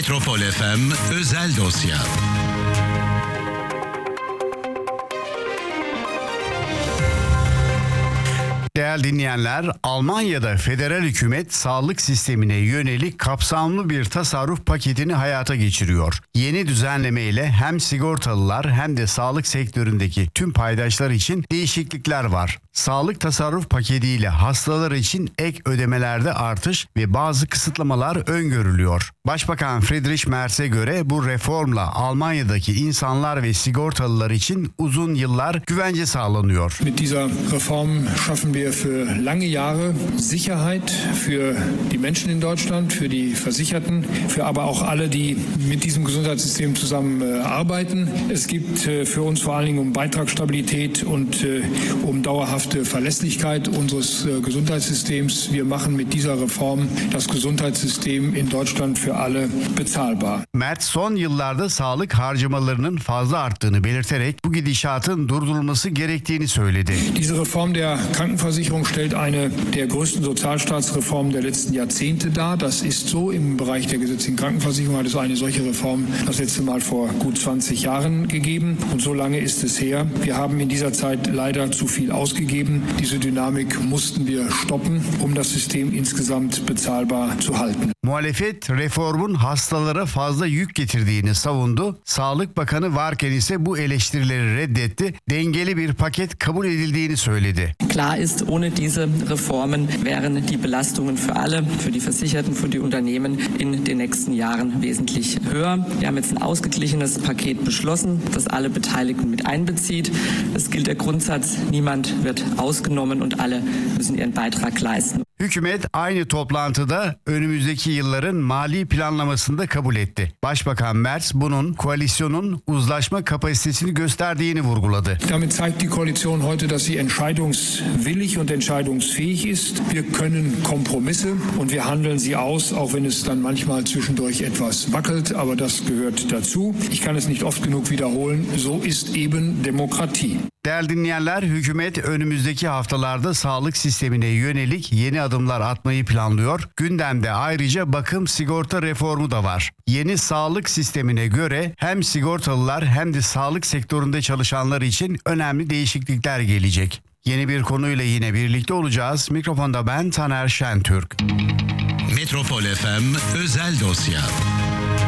Metropol FM özel dosya. Değerli dinleyenler, Almanya'da federal hükümet sağlık sistemine yönelik kapsamlı bir tasarruf paketini hayata geçiriyor. Yeni düzenleme ile hem sigortalılar hem de sağlık sektöründeki tüm paydaşlar için değişiklikler var. Sağlık tasarruf paketiyle hastalar için ek ödemelerde artış ve bazı kısıtlamalar öngörülüyor. Başbakan Friedrich Merz'e göre bu reformla Almanya'daki insanlar ve sigortalılar için uzun yıllar güvence sağlanıyor. Mit dieser Reform schaffen wir für lange Jahre Sicherheit für die Menschen in Deutschland, für die Versicherten, für aber auch alle, die mit diesem Gesundheitssystem zusammen arbeiten. Es gibt für uns vor allen Dingen um Beitragsstabilität und um dauerhafte Verlässlichkeit unseres Gesundheitssystems. Wir machen mit dieser Reform das Gesundheitssystem in Deutschland für alle bezahlbar. Merz son yıllarda sağlık harcamalarının fazla arttığını belirterek bu gidişatın durdurulması gerektiğini söyledi. Diese Reform der Krankenversicherung stellt eine der größten Sozialstaatsreformen der letzten Jahrzehnte dar. Das ist so. Im Bereich der gesetzlichen Krankenversicherung hat es eine solche Reform das letzte Mal vor gut 20 Jahren gegeben. Und so lange ist es her. Wir haben in dieser Zeit leider zu viel ausgegeben. Diese Dynamik mussten wir stoppen, um das System insgesamt bezahlbar zu halten. Muhalefet reformun hastalara fazla yük getirdiğini savundu. Sağlık Bakanı varken ise bu eleştirileri reddetti. Dengeli bir paket kabul edildiğini söyledi. Klar ist, ohne diese Reformen wären die Belastungen für alle, für die Versicherten, für die Unternehmen in den nächsten Jahren wesentlich höher. Wir haben jetzt ein ausgeglichenes Paket beschlossen, das alle Beteiligten mit einbezieht. Es gilt der Grundsatz, niemand wird ausgenommen und alle müssen ihren Beitrag leisten. Hükümet aynı toplantıda önümüzdeki yılların mali planlamasını da kabul etti. Başbakan Merz bunun koalisyonun uzlaşma kapasitesini gösterdiğini vurguladı. Damit zeigt die Koalition heute, dass sie entscheidungswillig und entscheidungsfähig ist. Wir können Kompromisse und wir handeln sie aus, auch wenn es dann manchmal zwischendurch etwas wackelt, aber das gehört dazu. Ich kann es nicht oft genug wiederholen, so ist eben Demokratie. Değerli dinleyenler, hükümet önümüzdeki haftalarda sağlık sistemine yönelik yeni adımlar atmayı planlıyor. Gündemde ayrıca bakım sigorta reformu da var. Yeni sağlık sistemine göre hem sigortalılar hem de sağlık sektöründe çalışanlar için önemli değişiklikler gelecek. Yeni bir konuyla yine birlikte olacağız. Mikrofonda ben Taner Şentürk. Metropol FM özel dosya.